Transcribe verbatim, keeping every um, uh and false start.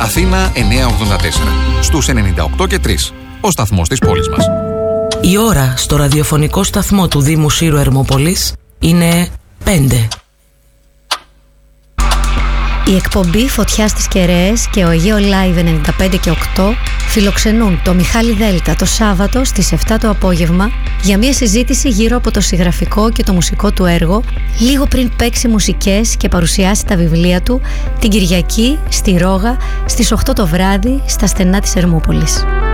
Αθήνα εννιακόσια ογδόντα τέσσερα. Στους ενενήντα οκτώ και τρία. Ο σταθμός της πόλης μας. Η ώρα στο ραδιοφωνικό σταθμό του Δήμου Σύρου Ερμόπολης είναι πέντε. Η εκπομπή Φωτιά στις Κεραίες και ο Αιγαίο Live ενενήντα πέντε και οκτώ φιλοξενούν το Μιχάλη Δέλτα το Σάββατο στις επτά το απόγευμα για μια συζήτηση γύρω από το συγγραφικό και το μουσικό του έργο, λίγο πριν παίξει μουσικές και παρουσιάσει τα βιβλία του την Κυριακή στη Ρόγα στις οκτώ το βράδυ στα στενά της Ερμούπολης.